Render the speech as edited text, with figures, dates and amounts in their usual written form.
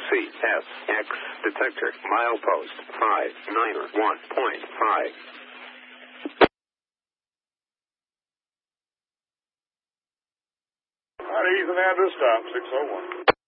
CSX detector, milepost 591.5. Ethan, address stop 601.